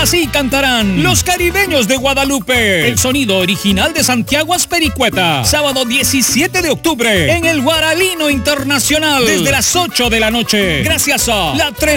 Así cantarán los Caribeños de Guadalupe. El sonido original de Santiago Aspericueta. Sábado 17 de octubre en el Guaralino Internacional desde las 8 de la noche. Gracias a la